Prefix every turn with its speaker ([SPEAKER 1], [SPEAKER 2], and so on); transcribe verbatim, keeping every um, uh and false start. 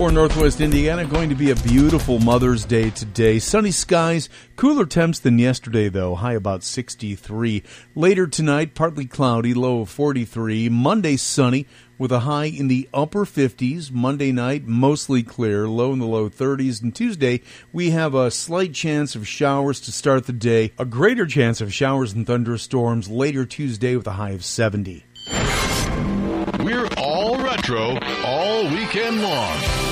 [SPEAKER 1] For Northwest Indiana, going to be a beautiful Mother's Day today. Sunny skies, cooler temps than yesterday, though. High about sixty-three. Later tonight, partly cloudy, low of forty-three. Monday, sunny, with a high in the upper fifties. Monday night, mostly clear, low in the low thirties. And Tuesday, we have a slight chance of showers to start the day. A greater chance of showers and thunderstorms later Tuesday with a high of seventy.
[SPEAKER 2] We're all retro all weekend long.